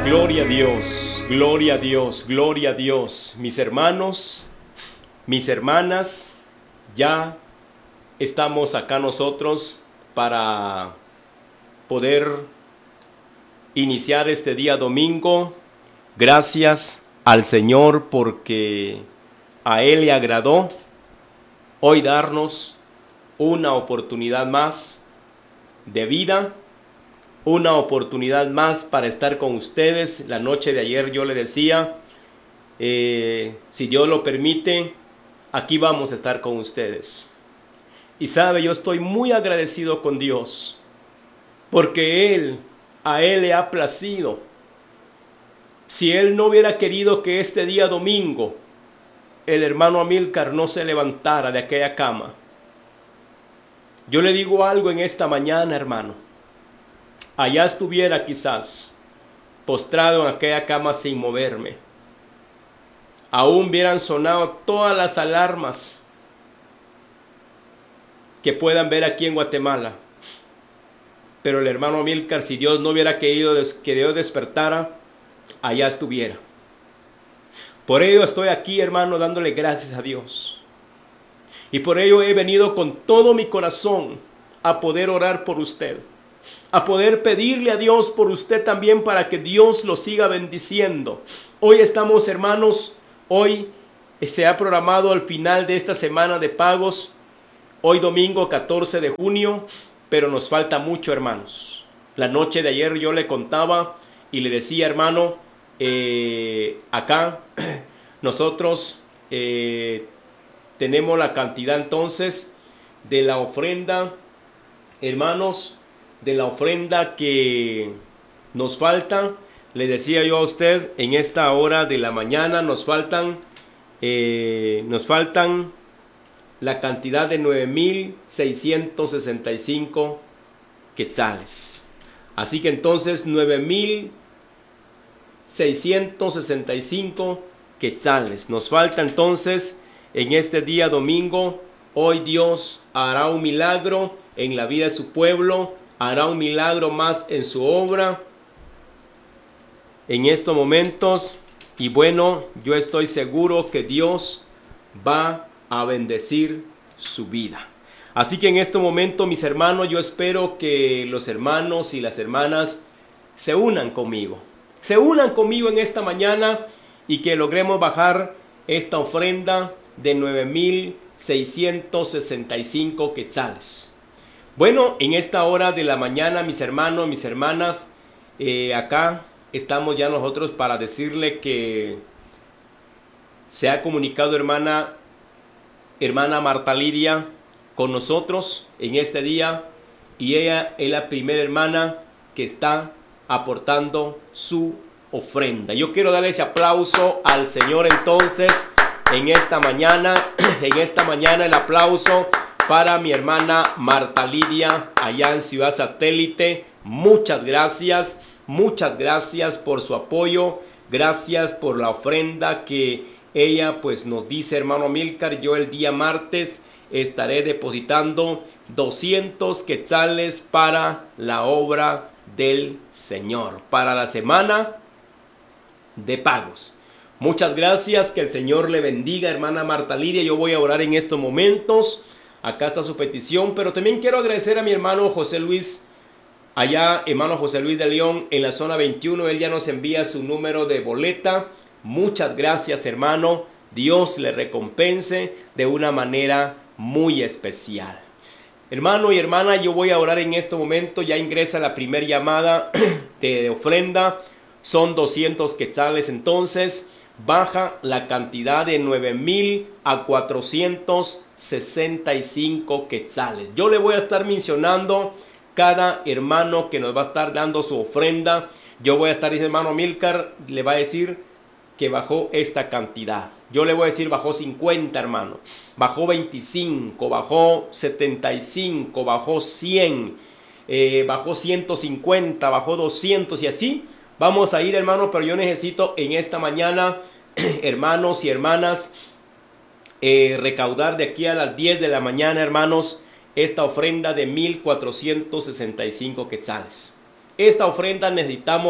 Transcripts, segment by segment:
Gloria a Dios, gloria a Dios, gloria a Dios. Mis hermanos, mis hermanas, ya estamos acá nosotros para poder iniciar este día domingo. Gracias al Señor porque a Él le agradó hoy darnos una oportunidad más de vida, una oportunidad más para estar con ustedes. La noche de ayer yo le decía, si Dios lo permite, aquí vamos a estar con ustedes. Y sabe, yo estoy muy agradecido con Dios, porque a Él le ha placido. Si Él no hubiera querido que este día domingo el hermano Amílcar no se levantara de aquella cama, yo le digo algo en esta mañana, hermano. Allá estuviera quizás postrado en aquella cama sin moverme. Aún hubieran sonado todas las alarmas que puedan ver aquí en Guatemala. Pero el hermano Amílcar, si Dios no hubiera querido que Dios despertara, allá estuviera. Por ello estoy aquí, hermano, dándole gracias a Dios. Y por ello he venido con todo mi corazón a poder orar por usted, a poder pedirle a Dios por usted también para que Dios lo siga bendiciendo. Hoy estamos, hermanos, hoy se ha programado al final de esta semana de pagos, hoy domingo 14 de junio, pero nos falta mucho, hermanos. La noche de ayer yo le contaba y le decía, hermano, acá nosotros tenemos la cantidad entonces de la ofrenda, hermanos, de la ofrenda que nos falta. Le decía yo a usted, en esta hora de la mañana nos faltan la cantidad de 9,665 quetzales. Así que entonces 9,665 quetzales. Nos falta entonces en este día domingo. Hoy Dios hará un milagro en la vida de su pueblo, hará un milagro más en su obra en estos momentos. Y bueno, yo estoy seguro que Dios va a bendecir su vida. Así que en este momento, mis hermanos, yo espero que los hermanos y las hermanas se unan conmigo en esta mañana y que logremos bajar esta ofrenda de 9,665 quetzales. Bueno, en esta hora de la mañana, mis hermanos, mis hermanas, acá estamos ya nosotros para decirle que se ha comunicado hermana Marta Lidia con nosotros en este día, y ella es la primera hermana que está aportando su ofrenda. Yo quiero darle ese aplauso al Señor entonces en esta mañana. En esta mañana el aplauso para mi hermana Marta Lidia allá en Ciudad Satélite. Muchas gracias por su apoyo, gracias por la ofrenda que ella pues nos dice, hermano Amílcar. Yo el día martes estaré depositando 200 quetzales para la obra del Señor, para la semana de pagos. Muchas gracias, que el Señor le bendiga, hermana Marta Lidia. Yo voy a orar en estos momentos. Acá está su petición, pero también quiero agradecer a mi hermano José Luis, allá, hermano José Luis de León, en la zona 21. Él ya nos envía su número de boleta. Muchas gracias, hermano. Dios le recompense de una manera muy especial. Hermano y hermana, yo voy a orar en este momento. Ya ingresa la primera llamada de ofrenda. Son 200 quetzales. Entonces baja la cantidad de 9,000 a 465 quetzales. Yo le voy a estar mencionando cada hermano que nos va a estar dando su ofrenda. Yo voy a estar diciendo, hermano Amílcar le va a decir que bajó esta cantidad. Yo le voy a decir, bajó 50, hermano. Bajó 25, bajó 75, bajó 100, bajó 150, bajó 200 y así vamos a ir, hermano. Pero yo necesito en esta mañana, hermanos y hermanas, recaudar de aquí a las 10 de la mañana, hermanos, esta ofrenda de 1,465 quetzales. Esta ofrenda necesitamos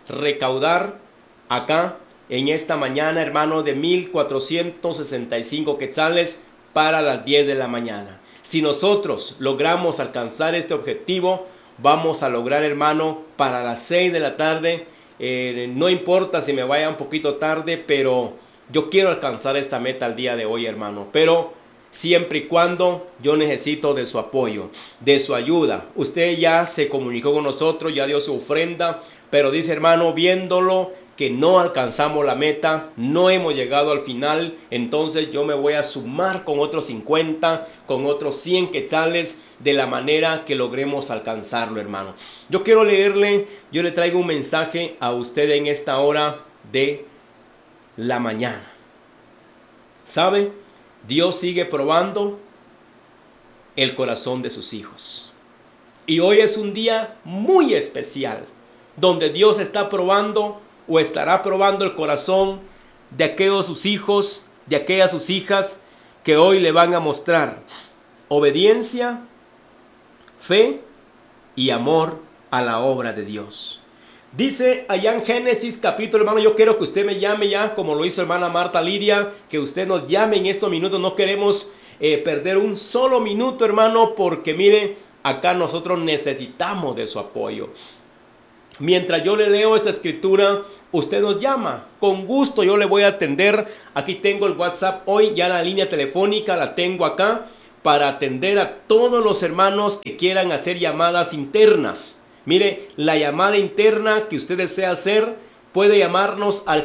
recaudar acá en esta mañana, hermano, de 1465 quetzales para las 10 de la mañana. Si nosotros logramos alcanzar este objetivo, vamos a lograr, hermano, para las 6 de la tarde. No importa si me vaya un poquito tarde, pero yo quiero alcanzar esta meta el día de hoy, hermano. Pero siempre y cuando yo necesito de su apoyo, de su ayuda. Usted ya se comunicó con nosotros, ya dio su ofrenda, pero dice, hermano, viéndolo que no alcanzamos la meta, no hemos llegado al final, entonces yo me voy a sumar con otros 50, con otros 100 quetzales, de la manera que logremos alcanzarlo, hermano. Yo quiero leerle, yo le traigo un mensaje a usted en esta hora de la mañana. ¿Sabe? Dios sigue probando el corazón de sus hijos. Y hoy es un día muy especial, donde Dios está probando o estará probando el corazón de aquellos sus hijos, de aquellas sus hijas que hoy le van a mostrar obediencia, fe y amor a la obra de Dios. Dice allá en Génesis capítulo, hermano, yo quiero que usted me llame ya, como lo hizo hermana Marta Lidia, que usted nos llame en estos minutos. No queremos perder un solo minuto, hermano, porque mire, acá nosotros necesitamos de su apoyo. Mientras yo le leo esta escritura, usted nos llama. Con gusto yo le voy a atender. Aquí tengo el WhatsApp hoy, ya la línea telefónica la tengo acá para atender a todos los hermanos que quieran hacer llamadas internas. Mire, la llamada interna que usted desea hacer, puede llamarnos al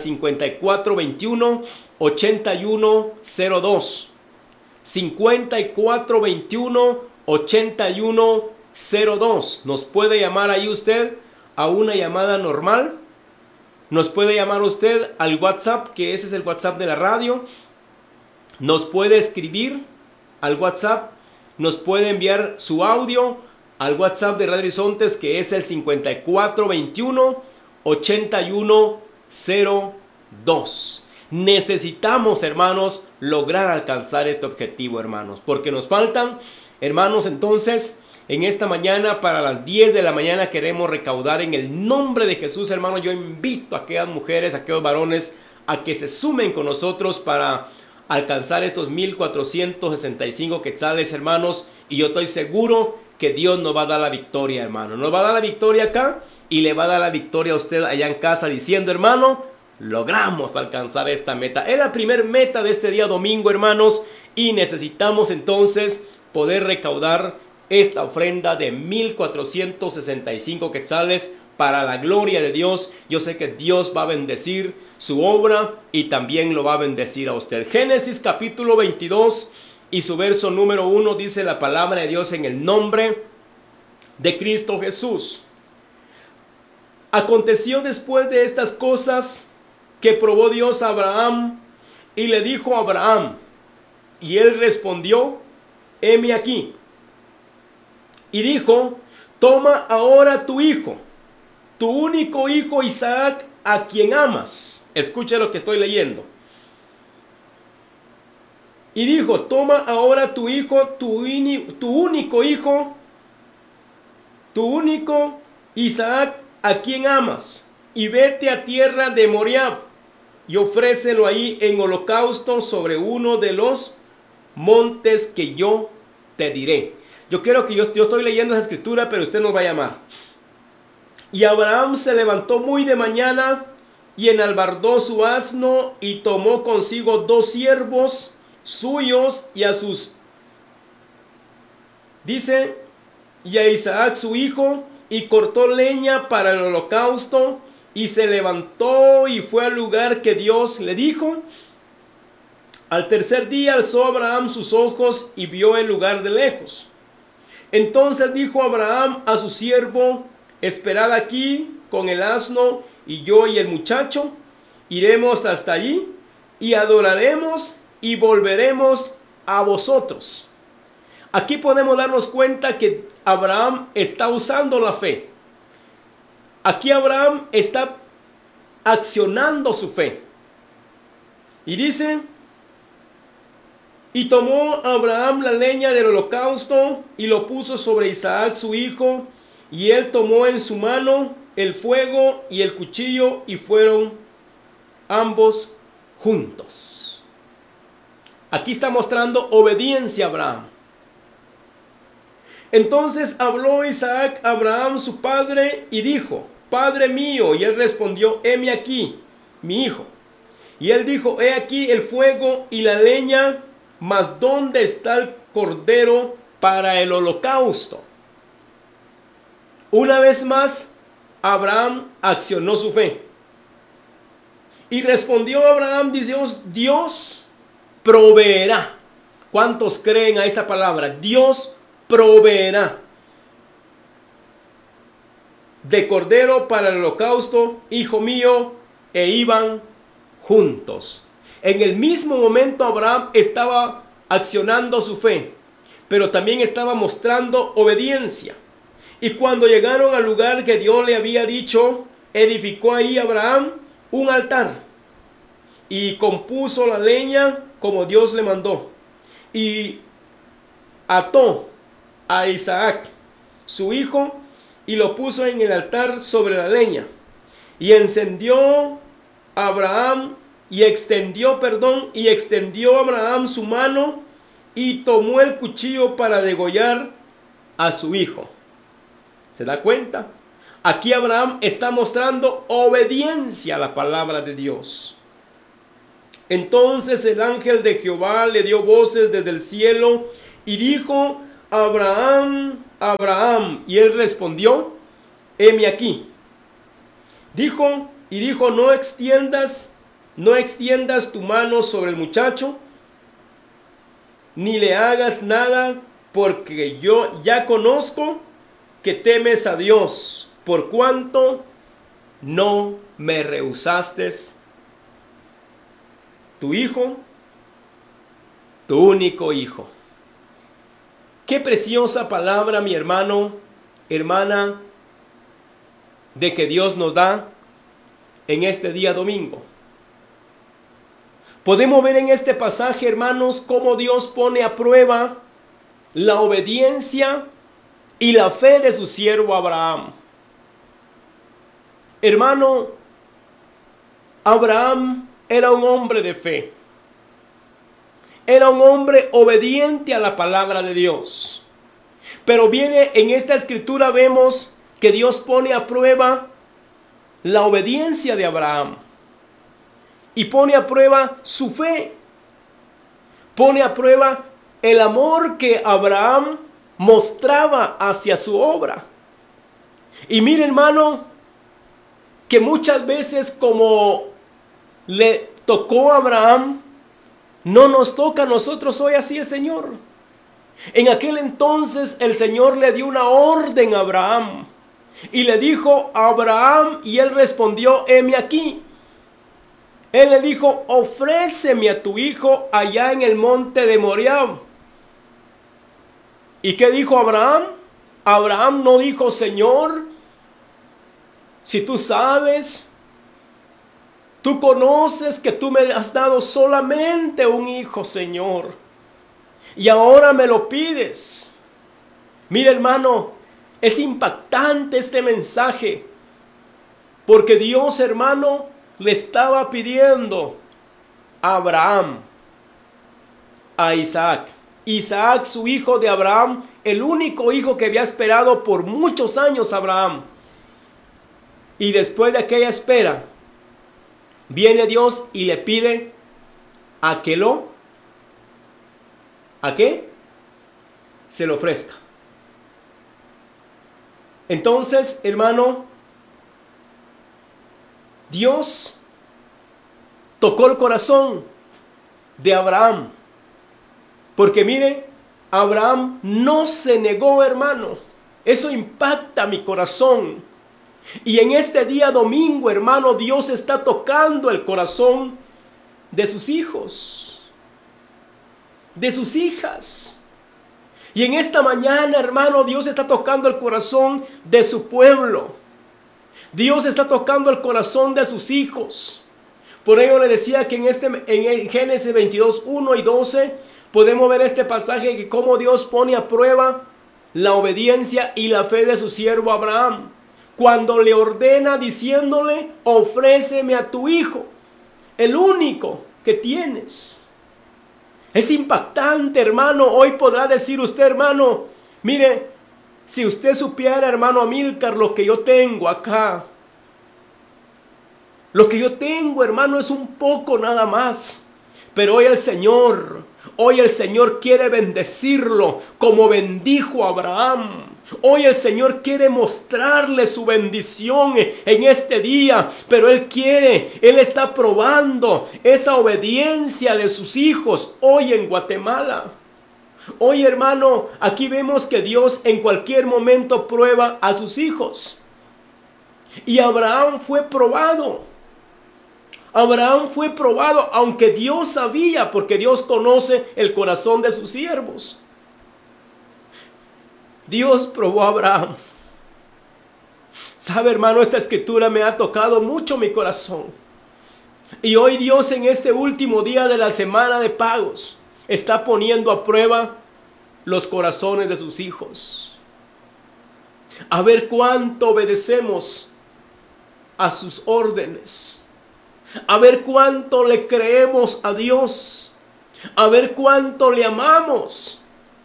5421-8102. 5421-8102. Nos puede llamar ahí usted a una llamada normal. Nos puede llamar usted al WhatsApp, que ese es el WhatsApp de la radio. Nos puede escribir al WhatsApp. Nos puede enviar su audio al WhatsApp de Radio Horizontes, que es el 5421-8102. Necesitamos, hermanos, lograr alcanzar este objetivo, hermanos, porque nos faltan, hermanos, entonces, en esta mañana, para las 10 de la mañana, queremos recaudar en el nombre de Jesús, hermanos. Yo invito a aquellas mujeres, a aquellos varones, a que se sumen con nosotros para alcanzar estos 1465 quetzales, hermanos, y yo estoy seguro que Dios nos va a dar la victoria, hermano. Nos va a dar la victoria acá y le va a dar la victoria a usted allá en casa, diciendo, hermano, logramos alcanzar esta meta. Es la primer meta de este día domingo, hermanos, y necesitamos entonces poder recaudar esta ofrenda de 1465 quetzales para la gloria de Dios. Yo sé que Dios va a bendecir su obra y también lo va a bendecir a usted. Génesis capítulo 22 y su verso número 1 dice la palabra de Dios: en el nombre de Cristo Jesús. Aconteció después de estas cosas que probó Dios a Abraham y le dijo a Abraham, y él respondió, heme aquí. Y dijo, toma ahora tu hijo, tu único hijo Isaac, a quien amas. Escucha lo que estoy leyendo. Y dijo, toma ahora tu hijo, tu único hijo, tu único Isaac, a quien amas, y vete a tierra de Moriab, y ofrécelo ahí en holocausto sobre uno de los montes que yo te diré. Yo quiero que yo estoy leyendo esa escritura, pero usted nos va a llamar. Y Abraham se levantó muy de mañana y enalbardó su asno y tomó consigo 2 siervos suyos y a sus, dice, y a Isaac su hijo, y cortó leña para el holocausto y se levantó y fue al lugar que Dios le dijo. Al tercer día alzó Abraham sus ojos y vio el lugar de lejos. Entonces dijo Abraham a su siervo, esperad aquí con el asno, y yo y el muchacho iremos hasta allí y adoraremos y volveremos a vosotros. Aquí podemos darnos cuenta que Abraham está usando la fe. Aquí Abraham está accionando su fe. Y dice, y tomó Abraham la leña del holocausto y lo puso sobre Isaac su hijo, y él tomó en su mano el fuego y el cuchillo, y fueron ambos juntos. Aquí está mostrando obediencia a Abraham. Entonces habló Isaac a Abraham su padre y dijo: Padre mío. Y él respondió: heme aquí, mi hijo. Y él dijo: he aquí el fuego y la leña, mas ¿dónde está el cordero para el holocausto? Una vez más, Abraham accionó su fe. Y respondió Abraham: Dios proveerá. ¿Cuántos creen a esa palabra? Dios proveerá de cordero para el holocausto, hijo mío. E iban juntos. En el mismo momento Abraham estaba accionando su fe, pero también estaba mostrando obediencia. Y cuando llegaron al lugar que Dios le había dicho, edificó ahí Abraham un altar y compuso la leña como Dios le mandó, y ató a Isaac su hijo y lo puso en el altar sobre la leña. Y encendió Abraham y extendió Abraham su mano y tomó el cuchillo para degollar a su hijo. ¿Se da cuenta? Aquí Abraham está mostrando obediencia a la palabra de Dios. Entonces el ángel de Jehová le dio voces desde el cielo y dijo: Abraham, Abraham. Y él respondió: heme aquí. Dijo: no extiendas tu mano sobre el muchacho, ni le hagas nada, porque yo ya conozco que temes a Dios, por cuanto no me rehusaste tu hijo, tu único hijo. Qué preciosa palabra, mi hermano, hermana, de que Dios nos da en este día domingo. Podemos ver en este pasaje, hermanos, cómo Dios pone a prueba la obediencia y la fe de su siervo Abraham. Hermano, Abraham era un hombre de fe. Era un hombre obediente a la palabra de Dios. Pero viene en esta escritura, vemos que Dios pone a prueba la obediencia de Abraham. Y pone a prueba su fe. Pone a prueba el amor que Abraham mostraba hacia su obra. Y mire, hermano, que muchas veces, como le tocó a Abraham, no nos toca a nosotros hoy así el Señor. En aquel entonces el Señor le dio una orden a Abraham y le dijo: Abraham, y él respondió: heme aquí. Él le dijo: ofréceme a tu hijo allá en el monte de Moriah. ¿Y qué dijo Abraham? Abraham no dijo: Señor, si tú sabes, tú conoces que tú me has dado solamente un hijo, Señor, y ahora me lo pides. Mira, hermano, es impactante este mensaje, porque Dios, hermano, le estaba pidiendo a Abraham, a Isaac, su hijo de Abraham, el único hijo que había esperado por muchos años Abraham. Y después de aquella espera, viene Dios y le pide ¿a qué? Se lo ofrezca. Entonces, hermano, Dios tocó el corazón de Abraham. Porque mire, Abraham no se negó, hermano. Eso impacta mi corazón. Y en este día domingo, hermano, Dios está tocando el corazón de sus hijos, de sus hijas. Y en esta mañana, hermano, Dios está tocando el corazón de su pueblo. Dios está tocando el corazón de sus hijos. Por ello le decía que en Génesis 22, 1 y 12, podemos ver este pasaje, que cómo Dios pone a prueba la obediencia y la fe de su siervo Abraham. cuando le ordena diciéndole, ofréceme a tu hijo, el único que tienes. Es impactante, hermano. Hoy podrá decir usted, hermano, mire, si usted supiera, hermano Amílcar, lo que yo tengo acá. Lo que yo tengo, hermano, es un poco nada más. Pero hoy el Señor quiere bendecirlo como bendijo a Abraham. Hoy el Señor quiere mostrarle su bendición en este día, pero Él está probando esa obediencia de sus hijos hoy en Guatemala. Hoy, hermano, aquí vemos que Dios en cualquier momento prueba a sus hijos. Y Abraham fue probado. Abraham fue probado, aunque Dios sabía, porque Dios conoce el corazón de sus siervos. Dios probó a Abraham. Sabe, hermano, esta escritura me ha tocado mucho mi corazón. Y hoy Dios, en este último día de la semana de pagos, está poniendo a prueba los corazones de sus hijos. A ver cuánto obedecemos a sus órdenes. A ver cuánto le creemos a Dios. A ver cuánto le amamos.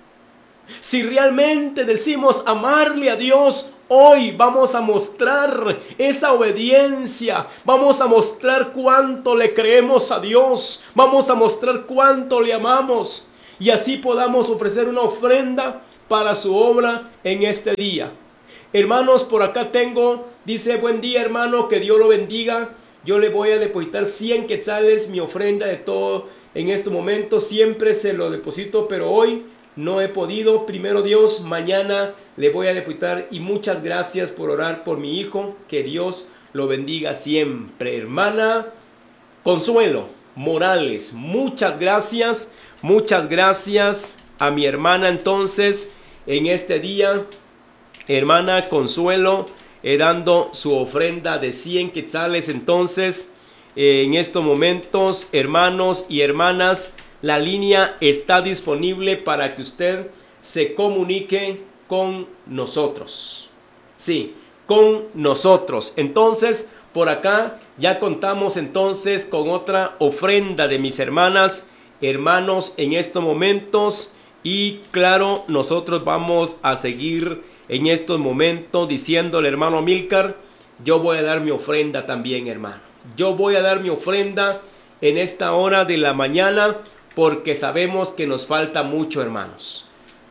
Si realmente decimos amarle a Dios, hoy vamos a mostrar esa obediencia. Vamos a mostrar cuánto le creemos a Dios. Vamos a mostrar cuánto le amamos. Y así podamos ofrecer una ofrenda para su obra en este día. Hermanos, por acá dice, buen día hermano, que Dios lo bendiga. Yo le voy a depositar 100 quetzales, mi ofrenda de todo en este momento. Siempre se lo deposito, pero hoy no he podido. Primero Dios, mañana le voy a depositar. Y muchas gracias por orar por mi hijo. Que Dios lo bendiga siempre. Hermana Consuelo Morales, muchas gracias. Muchas gracias a mi hermana entonces en este día. Hermana Consuelo, dando su ofrenda de 100 quetzales. Entonces, en estos momentos, hermanos y hermanas, la línea está disponible para que usted se comunique con nosotros. Sí, con nosotros. Entonces, por acá ya contamos entonces con otra ofrenda de mis hermanas, hermanos en estos momentos. Y claro, nosotros vamos a seguir en estos momentos diciéndole, hermano Amílcar, yo voy a dar mi ofrenda también, hermano. Yo voy a dar mi ofrenda en esta hora de la mañana, porque sabemos que nos falta mucho, hermanos.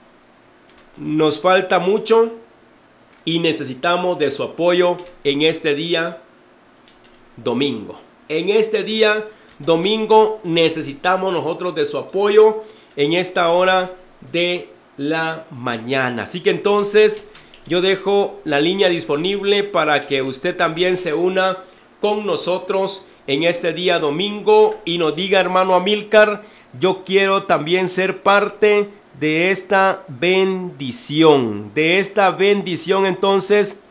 Nos falta mucho y necesitamos de su apoyo en este día domingo. En este día domingo necesitamos nosotros de su apoyo en esta hora de la mañana. Así que entonces yo dejo la línea disponible para que usted también se una con nosotros en este día domingo y nos diga, hermano Amílcar, yo quiero también ser parte de esta bendición. De esta bendición entonces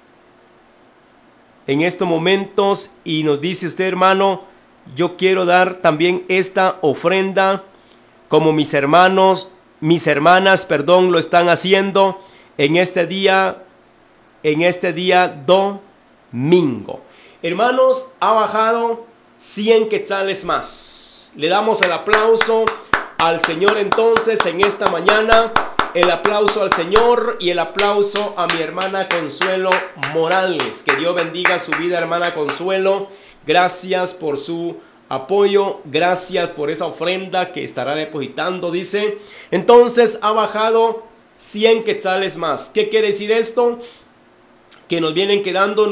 en estos momentos, y nos dice usted, hermano, yo quiero dar también esta ofrenda como mis hermanas, lo están haciendo en este día domingo. Hermanos, ha bajado 100 quetzales más. Le damos el aplauso al Señor entonces en esta mañana. El aplauso al Señor y el aplauso a mi hermana Consuelo Morales. Que Dios bendiga su vida, hermana Consuelo. Gracias por su apoyo, gracias por esa ofrenda que estará depositando, dice. Entonces ha bajado 100 quetzales más. ¿Qué quiere decir esto? Que nos vienen quedando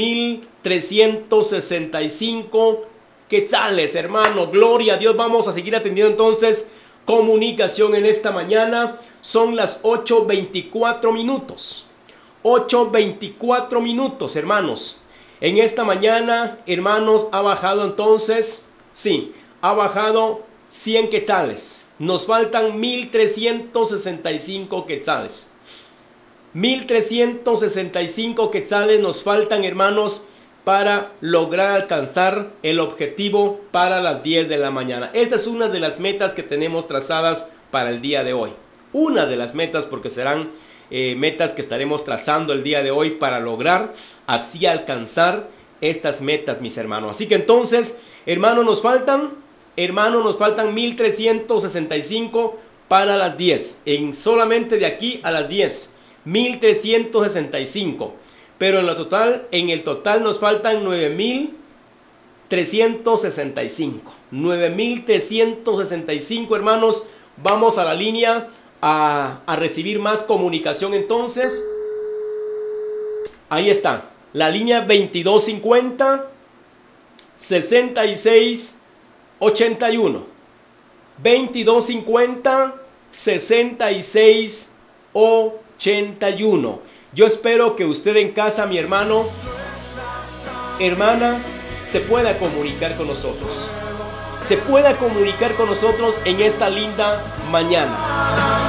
9,365 quetzales, hermano. Gloria a Dios. Vamos a seguir atendiendo entonces comunicación en esta mañana. Son las 8:24 minutos. 8:24 minutos, hermanos. En esta mañana, hermanos, ha bajado entonces, sí, ha bajado 100 quetzales. Nos faltan 1,365 quetzales. 1,365 quetzales nos faltan, hermanos, para lograr alcanzar el objetivo para las 10 de la mañana. Esta es una de las metas que tenemos trazadas para el día de hoy. Una de las metas, porque serán metas que estaremos trazando el día de hoy para lograr así alcanzar estas metas, mis hermanos. Así que entonces, hermanos, nos faltan 1365 para las 10. Solamente de aquí a las 10, 1365. Pero en el total nos faltan 9365. 9365, hermanos. Vamos a la línea a recibir más comunicación entonces. Ahí está. La línea 2250 6681. 2250 6681. Yo espero que usted en casa, mi hermano, hermana, se pueda comunicar con nosotros. Se pueda comunicar con nosotros en esta linda mañana.